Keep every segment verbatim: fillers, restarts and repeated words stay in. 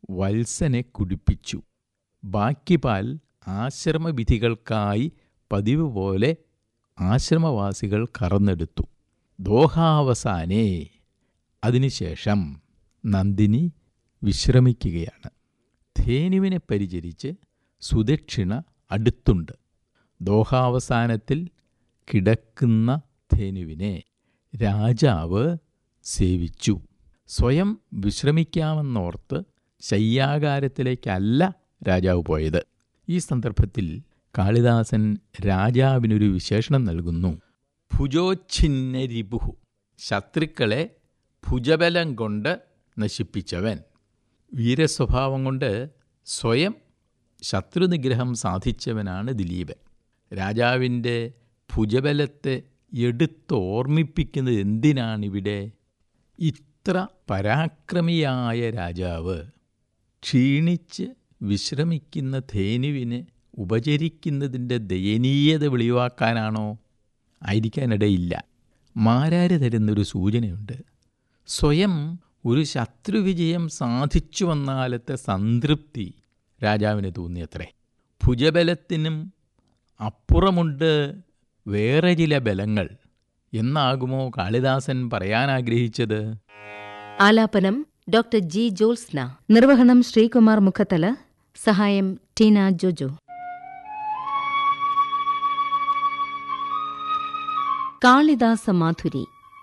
വത്സനെ കുടിപ്പിച്ചു. ബാക്കി പാൽ ആശ്രമവിധികൾക്കായി പതിവ് പോലെ ആശ്രമവാസികൾ കറന്നെടുത്തു. ദോഹാവസാനേ, അതിനുശേഷം നന്ദിനി വിശ്രമിക്കുകയാണ്. ധേനുവിനെ പരിചരിച്ച് സുദക്ഷിണ അടുത്തുണ്ട്. ദോഹാവസാനത്തിൽ കിടക്കുന്ന ധേനുവിനെ രാജാവ് സേവിച്ചു. സ്വയം വിശ്രമിക്കാമെന്നോർത്ത് ശയ്യാകാരത്തിലേക്കല്ല രാജാവ് പോയത്. ഈ സന്ദർഭത്തിൽ കാളിദാസൻ രാജാവിനൊരു വിശേഷണം നൽകുന്നു. ഭുജോച്ഛിന്നരിപുഹു, ശത്രുക്കളെ ഭുജബലം കൊണ്ട് നശിപ്പിച്ചവൻ. വീരസ്വഭാവം കൊണ്ട് സ്വയം ശത്രുനിഗ്രഹം സാധിച്ചവനാണ് ദിലീപൻ. രാജാവിൻ്റെ ഭുജബലത്തെ എടുത്തോർമ്മിപ്പിക്കുന്നത് എന്തിനാണിവിടെ? ഇത്ര പരാക്രമിയായ രാജാവ് ക്ഷീണിച്ച് വിശ്രമിക്കുന്ന ധേനുവിനെ ഉപചരിക്കുന്നതിൻ്റെ ദയനീയത വെളിവാക്കാനാണോ? ആയിരിക്കാനിടയില്ല. മാരാര് തരുന്നൊരു സൂചനയുണ്ട്. സ്വയം ഒരു ശത്രുവിജയം സാധിച്ചു വന്നാലത്തെ സംതൃപ്തി രാജാവിന് തോന്നിയത്രേ. ഭുജബലത്തിനും അപ്പുറമുണ്ട് വേറെ ചില ബലങ്ങൾ എന്നാകുമോ കാളിദാസൻ പറയാനാഗ്രഹിച്ചത്? ആലാപനം ഡോക്ടർ ജി ജോത്സ്ന. നിർവഹണം ശ്രീകുമാർ മുഖത്തല. സഹായം ടീന ജോജോ. കാളിദാസ മാധുരി.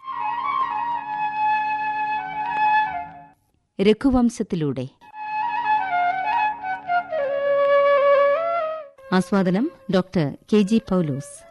രഘുവംശത്തിലൂടെ. ആസ്വാദനം ഡോക്ടർ കെ ജി പൗലോസ്.